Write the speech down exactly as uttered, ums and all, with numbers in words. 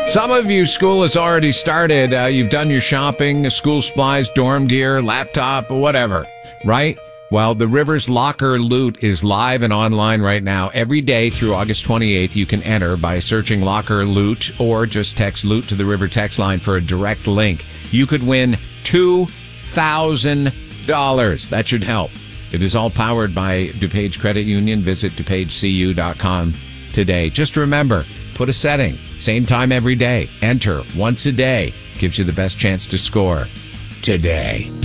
Some of you, school has already started. Uh, you've done your shopping, school supplies, dorm gear, laptop, whatever, right? Well, the Rivers Locker Loot is live and online right now. Every day through August twenty-eighth, you can enter by searching Locker Loot or just text Loot to the River text line for a direct link. You could win two thousand dollars. That should help. It is all powered by DuPage Credit Union. Visit DuPage C U dot com today. Just remember, put a setting. Same time every day. Enter once a day. Gives you the best chance to score today.